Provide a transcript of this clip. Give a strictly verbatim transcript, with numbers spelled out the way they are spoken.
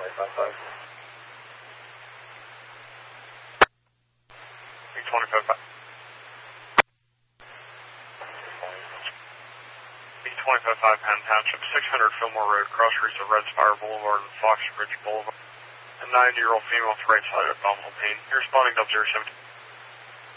twenty-five five. B twenty-five five Penn Township, six hundred Fillmore Road, cross streets of Red Spire Boulevard and Fox Ridge Boulevard. A nine-year-old female with right-sided abdominal pain. You're responding to zero seven.